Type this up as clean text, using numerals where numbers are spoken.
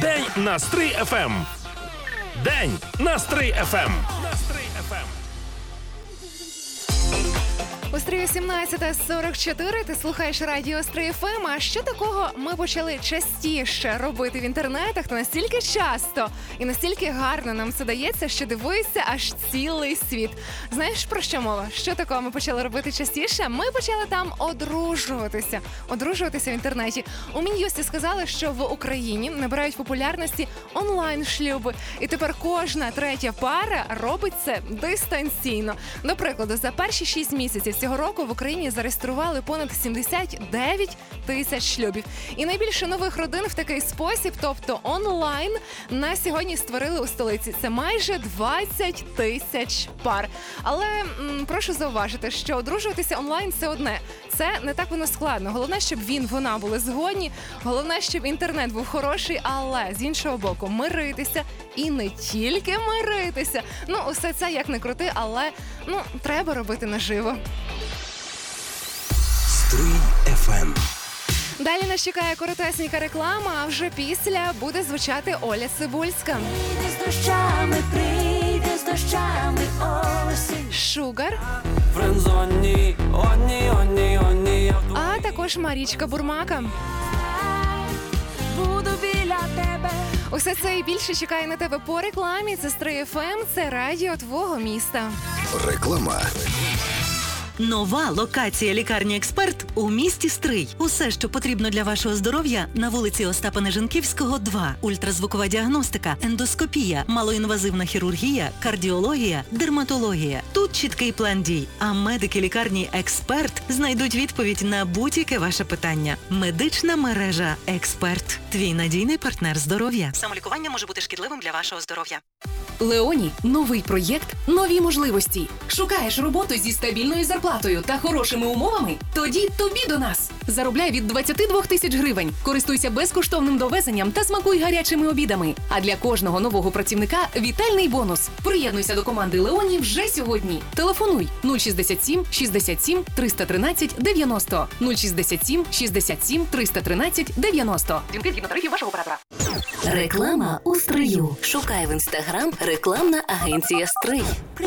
День на Стрий ФМ. День на Стрий ФМ. У Стрию 17:44, ти слухаєш радіо Стрий ФМ. А що такого ми почали частіше робити в інтернетах, то настільки часто і настільки гарно нам це дається, що дивується аж цілий світ. Знаєш, про що мова? Що такого ми почали робити частіше? Ми почали там одружуватися. Одружуватися в інтернеті. У Мін'юсті сказали, що в Україні набирають популярності онлайн-шлюби. І тепер кожна третя пара робить це дистанційно. До прикладу, за перші 6 місяців цього року в Україні зареєстрували понад 79 тисяч шлюбів. І найбільше нових родин в такий спосіб, тобто онлайн, на сьогодні створили у столиці. Це майже 20 тисяч пар. Але прошу зауважити, що одружуватися онлайн – це одне. Це не так воно складно. Головне, щоб вона були згодні. Головне, щоб інтернет був хороший, але з іншого боку, миритися і не тільки миритися. Усе це як не крути, але треба робити наживо. Стрий ФМ. Далі нас чекає коротесенька реклама, а вже після буде звучати Оля Цибульська. Прийде з дощами осінь. Шугар. Френдзоні, оні. А також Марічка Бурмака. Буду біля тебе. Усе це і більше чекає на тебе по рекламі. Це Стрий ФМ, це радіо твого міста. Реклама. Нова локація лікарні «Експерт» у місті Стрий. Усе, що потрібно для вашого здоров'я, на вулиці Остапа Нежанківського, 2. Ультразвукова діагностика, ендоскопія, малоінвазивна хірургія, кардіологія, дерматологія. Тут чіткий план дій. А медики лікарні «Експерт» знайдуть відповідь на будь-яке ваше питання. Медична мережа «Експерт». Твій надійний партнер здоров'я. Самолікування може бути шкідливим для вашого здоров'я. Леоні – новий проєкт, нові можливості. Шукаєш роботу зі стабільною зарплатою та хорошими умовами? Тоді тобі до нас. Заробляй від 22 тисяч гривень. Користуйся безкоштовним довезенням та смакуй гарячими обідами. А для кожного нового працівника – вітальний бонус. Приєднуйся до команди Леоні вже сьогодні. Телефонуй 067 67 313 90. 067 67 313 90. Дзвінки згідно тарифів вашого оператора. Реклама у Стрию. Шукай в Інстаграм рекламна агенція Стрий.